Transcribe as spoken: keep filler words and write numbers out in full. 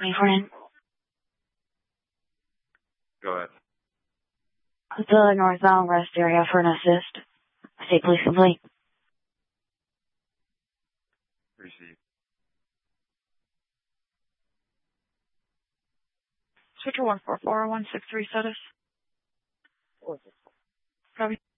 twenty-four. Go ahead. The northbound rest area for an assist. State police complete. Receive. Switcher one four four one six three status. Copy.